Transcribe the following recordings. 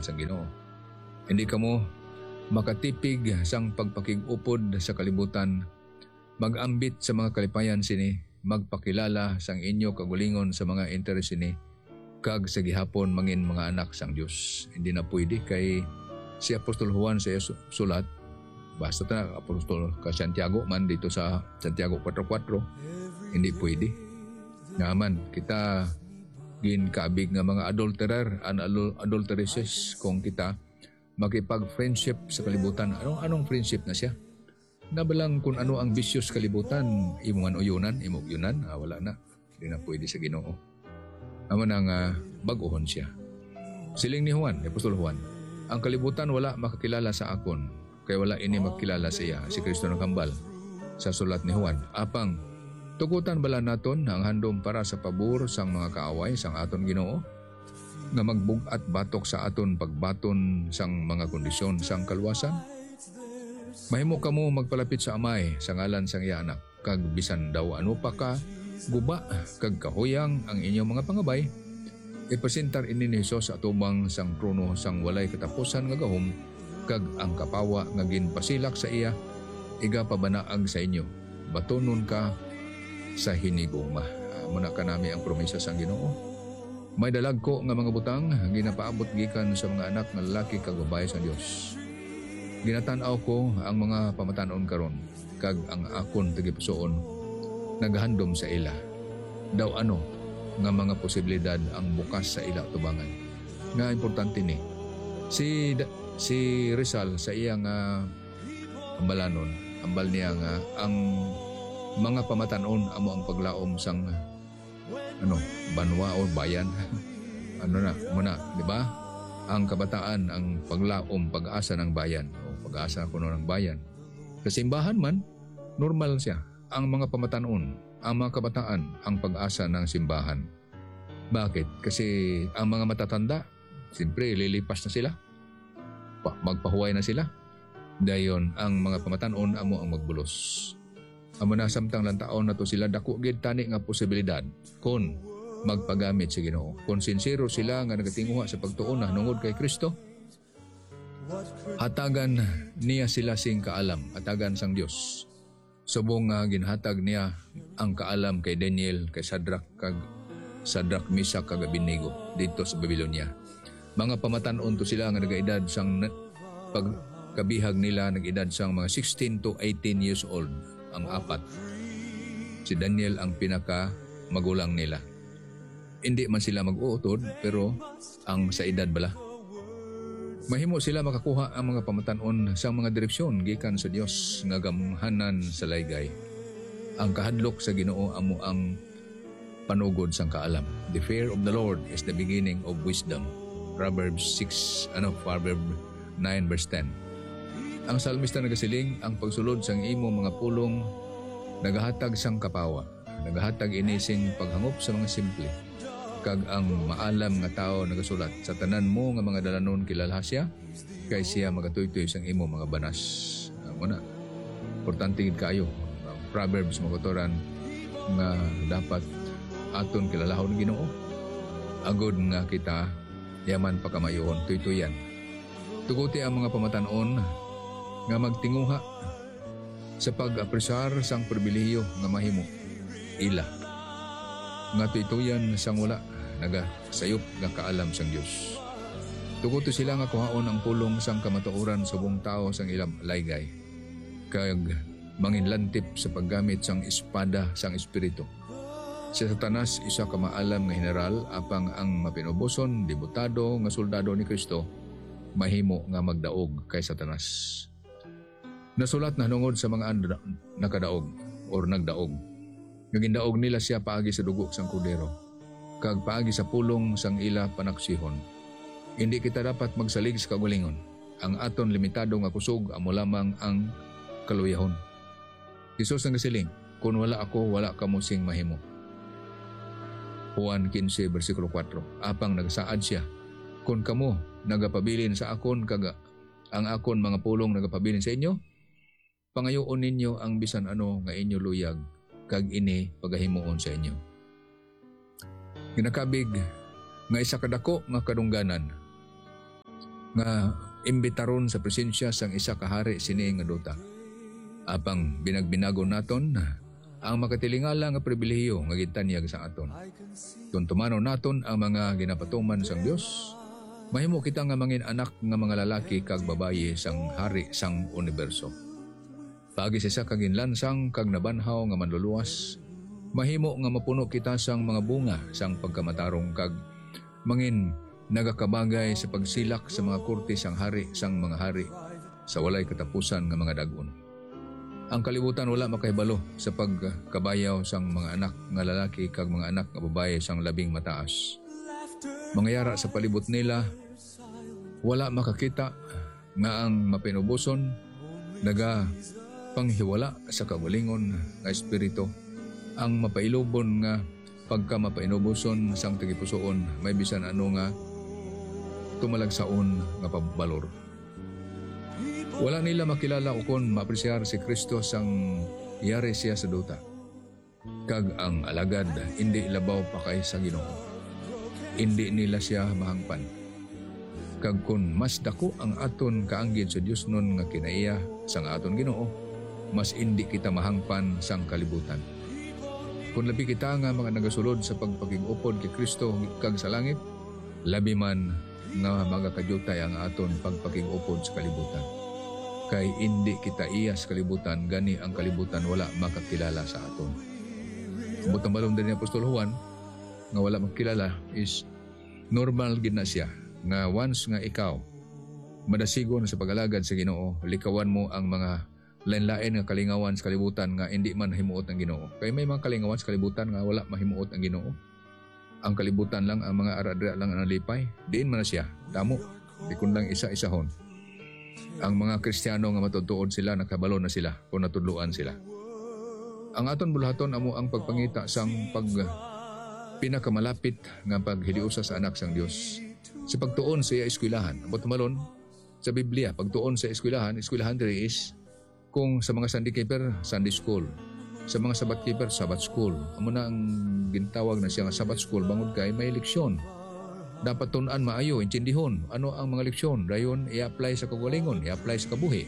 sa Ginoo. Hindi kamo makatipig sang pagpakig-upod sa kalibutan, mag-ambit sa mga kalipayan sini, magpakilala sang inyo kagulingon sa mga interes sini, kag sa gihapon mangin mga anak sang Dios. Hindi na pwede kay si Apostol Juan sa sulat, basta na Apostol ka Santiago man dito sa Santiago 4:4, hindi pwede. Naman kita ginkaabig nga mga adulterer and adulteresses kung kita makipag-friendship sa kalibutan. Anong friendship na siya? Nabalang kung ano ang vicious kalibutan, imuman uyunan, imog yunan, wala na. Hindi na pwede sa Ginoo. Amo nang baguhon siya. Siling ni Juan, Apostol Juan, ang kalibutan wala makakilala sa akon, kaya wala ini magkilala siya, si Kristo ng kambal. Sa sulat ni Juan, apang tugutan bala naton ang handom para sa pabor sang mga kaaway sang aton Ginoo, nga magbugat batok sa aton pagbaton sang mga kondisyon sang kalwasan. Mahimo kamo magpalapit sa Amay sa ngalan sang iya anak, kag bisan daw ano pa ka guba kag kahuyang ang inyong mga pangabay, ipresentar ini ni Hesus sa atubang sang trono sang walay katapusan nga gahom, kag ang kapawa nga ginpasilak sa iya igapabanaag sa inyo. Batonon ka sa hiniguma. Muna ka nami ang promesa sang Ginoo. May dalag ko nga mga butang ginapaabot gikan sa mga anak nga lalaki kag babae sa Dios. Ginatan-aw ko ang mga pamatanon karon, kag ang akon tagipusoon naghandom sa ila. Daw ano nga mga posibilidad ang bukas sa ila tubangan. Nga importante ni si Rizal sa iyang ambalanon, ambal niya nga ang mga pamatanon amo ang paglaom sang banwa o bayan. Muna, di ba? Ang kabataan, ang paglaom, pag-asa ng bayan, o pag-asa kuno ng bayan. Sa simbahan man, normal siya. Ang mga pamatanon, ang mga kabataan, ang pag-asa ng simbahan. Bakit? Kasi ang mga matatanda, siyempre lilipas na sila. Magpahuway na sila. Dayon, ang mga pamatanon, amo ang magbulos. Amo na samtang lang taon na to sila dako gid tani nga posibilidad kon magpagamit sa Ginoo. Kung sincero sila nga nagatinguha sa pagtuon na nungod kay Kristo, hatagan niya sila sing kaalam, hatagan sang Dios. Subong nga ginhatag niya ang kaalam kay Daniel, kay Sadrak, Misak kag Abednego dito sa Babylonia. Mga pamatanon to sila nga nagaedad sang pagkabihag nila, nag-edad sang mga 16 to 18 years old. Ang apat. Si Daniel ang pinaka magulang nila. Hindi man sila mag-uutod, pero ang sa edad bala. Mahimo sila makakuha ang mga pamatanon sa mga direksyon gikan sa Dios nga gamhanan sa laygay. Ang kahadlok sa Ginoo amo ang panugod sang kaalam. The fear of the Lord is the beginning of wisdom. Proverbs 9 verse 10. Ang salmista nagasiling, ang pagsulod sang imo mga pulong nagahatag sang kapawa, nagahatag inising paghangop sa mga simple, kag ang maalam nga tao nagasulat sa tanan mo nga mga dalanon kilala siya, kay siya magatuytoy sang imo mga banas. Muna, importante gid kayo ang Proverbs magaturan nga dapat aton kilalahon Ginoo, agod nga kita yaman pagkamayoon tuytoyan. Tuguti ang mga pamatanon nga magtinguha sa pag-apresar sang pribilehiyo nga mahimo ila nga tuytoyan sang wala nagasayop nga kaalam sang Dios. Tuguto sila nga kuhaon ang pulong sang kamatuoran sa buong tao sang ilang laygay, kag manginlantip sa paggamit sang espada sang espiritu. Si Satanas isa ka maalam nga general, apang ang mapinubuson debutado nga soldado ni Kristo mahimo nga magdaog kay Satanas. Nasulat na nungod sa mga nakadaog or nagdaog. Nagindaog nila siya paagi sa dugo sang kudero, kag paagi sa pulong sang ila panaksihon. Hindi kita dapat magsalig sa kagulingon. Ang aton limitado nga kusog amo lamang ang kaluyahon. Hesus ang nasiling, kung wala ako, wala ka musing mahimo. Juan 15 versikulo 4. Apang nagsaad siya, kung kamo nagapabilin sa akon kaga ang akon mga pulong nagapabilin sa inyo, pangayoon ninyo ang bisan ano nga inyo luyag, kag ini pagahimuon sa inyo. Ginakabig nga isa kadako nga kadungganan nga imbitaron sa presensya sang isa ka hari sini nga duta. Apang binagbinago naton ang makatilingala nga pribilehiyo nga gitanyag sa aton. Tuntumanon naton ang mga ginapatuman sang Dios. Mahimo kita nga mangin anak nga mga lalaki kag babayi sang hari sang universo. Pagi sa kaginlansang kag nabanhaw nga manluluwas, mahimo nga mapuno kita sang mga bunga sang pagkamatarong kag mangin nagakabagay sa pagsilak sa mga kurte sang hari sang mga hari sa walay katapusan nga mga dagon. Ang kalibutan wala makahibalo sa pagkabayaw sang mga anak nga lalaki kag mga anak nga babaye sang labing mataas. Mga yara sa palibot nila wala makakita nga ang mapinubuson naga panghiwala sa kagulingon nga espiritu. Ang mapailubon nga pagka mapainubuson sang tagipusoon may bisan ano nga tumalagsaon nga pabalor. Wala nila makilala o kon maapresyar si Kristo sang yari siya sa duta. Kag ang alagad hindi labaw pa kay sa Ginoo. Hindi nila siya mahangpan. Kag kun mas dako ang aton kaanggid sa Dios nun nga kinaiya sang aton Ginoo, mas hindi kita mahangpan sang kalibutan. Kung labi kita nga mga nagasulod sa pagpakigupod kay Kristo kag sa langit, labi man nga magakadyutay ang aton pagpakigupod sa kalibutan. Kay hindi kita iya sa kalibutan, gani ang kalibutan wala makakilala sa aton. Butang balong din ni Apostol Juan nga wala makilala is normal gid na siya nga once nga ikaw madasigon sa pag-alagad sa Ginoo, likawan mo ang mga lain-lain nga kalingawan sa kalibutan nga hindi man himuot ang Ginoo. Kay may mga kalingawan sa kalibutan nga wala mahimuot ang Ginoo. Ang kalibutan lang, ang mga aradra lang ang nalipay, diin man na siya. Damo, di kun lang isa-isahon. Ang mga Kristiyano nga matutuod sila, nakabalo na sila kung natudluan sila. Ang aton bulahaton amo ang pagpangita sang pinakamalapit nga paghiliusa sa anak sang Dios. Sa pagtuon sa iya eskwelahan, abot malon sa Biblia, pagtuon sa eskwelahan diri is kung sa mga Sunday keeper, Sunday school. Sa mga Sabbath keeper, Sabbath school. Amo na ang gintawag na siya nga Sabbath school, bangod kay may leksyon. Dapat tunan maayo, intindihon. Ano ang mga leksyon? Dayon, i-apply sa kagalingon, i-apply sa kabuhi.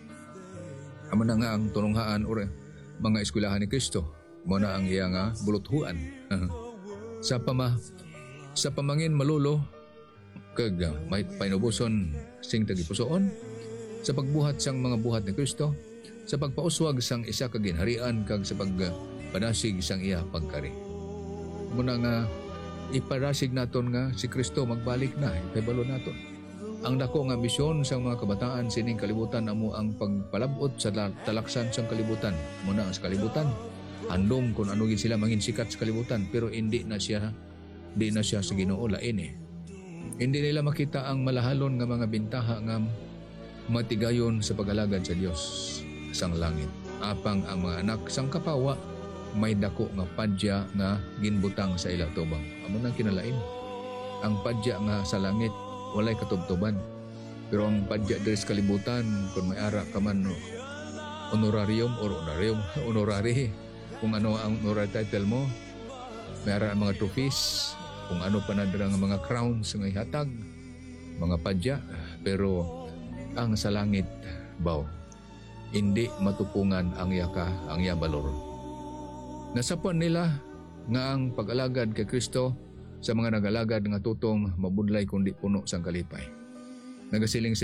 Amo na nga ang tununghaan o mga eskwelahan ni Kristo. Amo na ang iya nga buluthuan. sa pamangin malulo, kag may painubuson sing tagipusoon, sa pagbuhat sang mga buhat ni Kristo, sa pagpauswag sang isa ka ginharian kag sa pagpadasig sang iya pagkari. Muna nga iparasig naton nga si Kristo magbalik na, ipabalo naton. Ang dako nga misyon sang mga kabataan sining kalibutan amo ang pagpalabot sa talaksan sang kalibutan. Muna sa kalibutan, andom kung ano gid sila mangin sikat sa kalibutan, pero hindi na siya sa Ginoo lain eh. Hindi nila makita ang malahalon nga mga bintaha nga matigayon sa pag-alagad sa Dios sang langit. Apang ang mga anak sang kapawa may dako nga padya nga ginbutang sa ila tubang. Amo nang kinalain. Ang padya nga sa langit walay katubtuban. Pero ang padya diri sa kalibutan kung may ara ka man honorary kung ano ang honorary title mo, may ara ang mga trophies, kung ano pa na nga mga crowns nga ihatag, mga padya, pero ang sa langit baw hindi matupungan ang iya balor. Nasapuan nila nga ang pag-alagad kay Kristo sa mga nag-alagad nga tutong mabudlay kundi puno sang kalipay. Nagasiling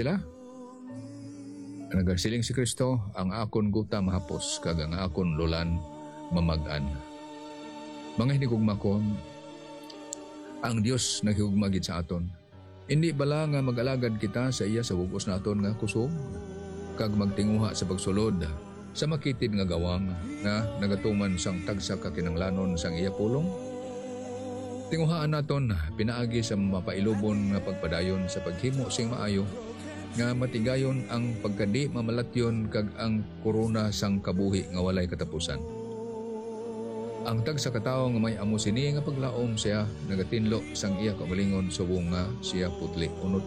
si Kristo, ang akon guta mahapos kag ang akon lulan mamag-an. Mga hinigugma ko, ang Dios naghigugmagid sa aton. Hindi bala nga mag-alagad kita sa iya sa bugos naton nga kusog kag magtinguha sa pagsulod sa makitid nga gawang na nagatuman sang tagsa ka kinanglanon sang iya pulong. Tinguhaan naton pinaagi sa mapailubon nga pagpadayon sa paghimo sing maayo nga matigayon ang pagkadi mamalatyon kag ang korona sang kabuhi nga walay katapusan. Ang tag sa katawo nga may amo sini nga paglaom siya nagatinlo sang iya kagalingon subong nga siya putli unot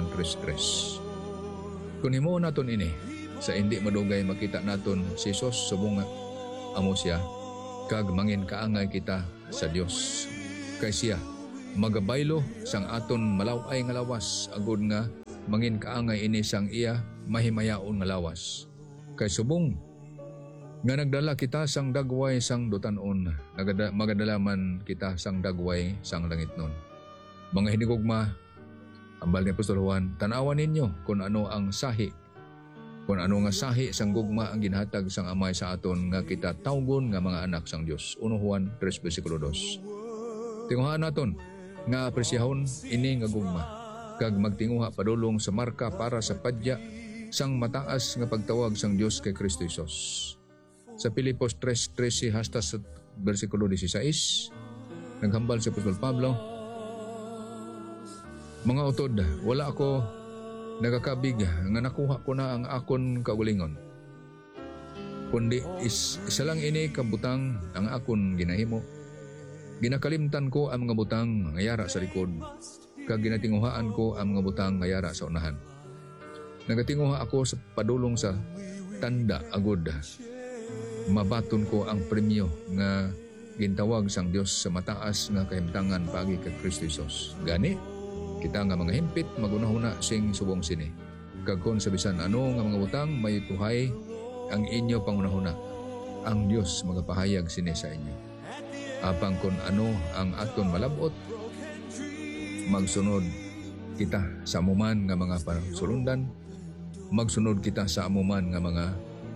1:3. Kung himo naton ini sa hindi madugay makita naton si Jesus subong nga amo siya kag mangin kaangay kita sa Dios. Kay siya magabaylo sang aton malaway nga lawas agud nga mangin kaangay ini sang iya mahimayaon nga lawas. Kay subong nga nagdala kita sang dagway sang dutanon, magadalaman kita sang dagway sang langit nun. Mga hinigugma, ambal ni Apostol Juan, tanawan ninyo kung ano ang sahi, kung ano nga sahi sang gugma ang ginhatag sang amay sa aton nga kita tawgon nga mga anak sang Dios. 1 Juan 3 versikulo 2. Tinguhaan naton nga apresyahon ini nga gugma, kag magtinguha padulong sa marka para sa padya sang mataas nga pagtawag sang Dios kay Kristo Jesus. Sa Filipos 3:13 hasta sa versikulo 16, naghambal si Apostol Pablo, mga utod, wala ako nagakabig nga nakuha ko na ang akon kaugalingon. Kundi isa lang ini kabutang ang akon ginahimo. Ginakalimtan ko ang mga butang nga yara sa likod, kag ginatinguhaan ko ang mga butang nga yara sa unahan. Nagatinguha ako sa padulong sa tanda agud. Mabaton ko ang premyo nga gintawag sang Dios sa mataas nga kahimtangan pagi kay Kristo Jesus. Gani, kita nga mga himpit magunahuna sing subong sini. Kag kon sa bisan ano nga mga butang may tuhay ang inyo pangunahuna, ang Dios magapahayag sini sa inyo. Apang kon ano ang aton malabot, magsunod kita sa amuman nga mga pasulundan, magsunod kita sa amuman nga mga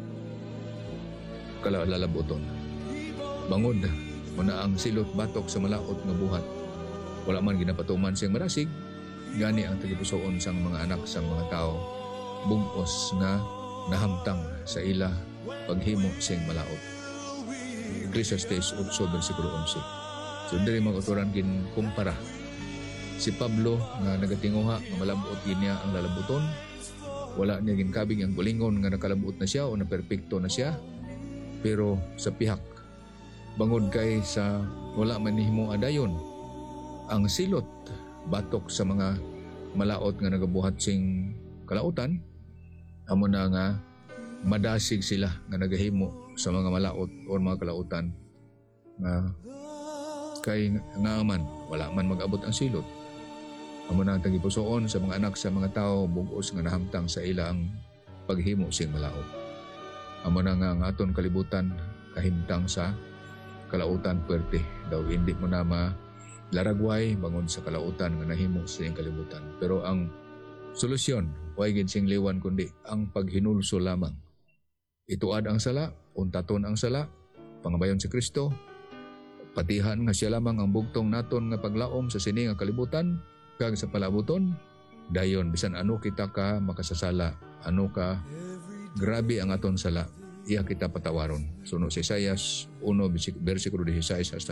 kalalabuton. Bangod, muna ang silot batok sa malaot nga buhat. Wala man ginapatuman siyang marasig, gani ang tagipusoon sang mga anak sang mga tao, bugos nga nahamtang sa ila paghimo siyang malaot. Ecclesiastes 8 versikulo 11. So diri mag-uturan kin kumpara si Pablo nga nagatinguha nga malabot niya ang lalabuton, wala niya ginkabig ang gulingon nga nakalabot na siya o na perpekto na siya. Pero sa pihak, bangod kay sa wala man nihimo adayon, ang silot batok sa mga malaot nga nagabuhat sing kalautan, amo na nga madasig sila nga nagahimo sa mga malaot o mga kalautan nga kay nga man wala man mag-abot ang silot. Amo na ang tagipusoon sa mga anak sa mga tao bugos nga nahamtang sa ilang paghimo sing malaot. Amo na nga ang aton kalibutan kahimtang sa kalautan puwerte daw hindi mo na malaragway bangon sa kalautan nga nahimo sa iyang kalibutan. Pero ang solusyon way gid sing liwan kundi ang paghinulso lamang. Ituad ang sala, untaton ang sala, pangabayon si Kristo, patihan nga siya lamang ang bugtong naton nga paglaom sa sini nga kalibutan kag sa palabuton. Dayon bisan ano kita ka makasasala, ano ka grabe ang aton sala, iya kita patawaron. Suno sa Isaias 1 versikulo 16 hasta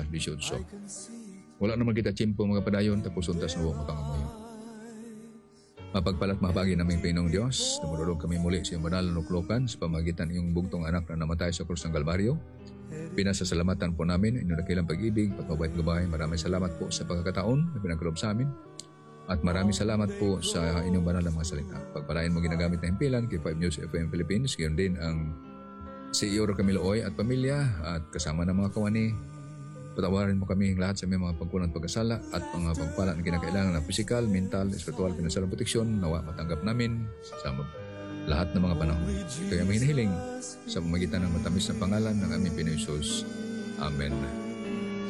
18. Wala naman kita tiyempo mga padayon tapos untas nuwo mapangamoy. Mapagpalat mapagi naming Panginoong Diyos, namululog kami muli sa iyong banal na nuklokan sa pamagitan iyong bugtong anak na namatay sa krus ng Kalbaryo. Pinasasalamatan po namin inyong dakilang pag-ibig, pagmabait gabay. Maraming salamat po sa pagkakataon na pinagkaloob sa amin. At maraming salamat po sa inyong banal na mga salita. Pagpalain mo ginagamit na himpilan kay 5 News FM Philippines. Gayon din ang CEO Camilo Oy at pamilya at kasama ng mga kawani. Patawarin mo kami lahat sa mga pagkunan pagkasala at mga pagpala na kinakailangan na pisikal, mental, espiritual, pinansyal proteksyon. Nawa matanggap namin sa lahat ng mga panahon. Ito yung hinihiling sa pamagitan ng matamis na pangalan ng aming Pinoy Jesus. Amen.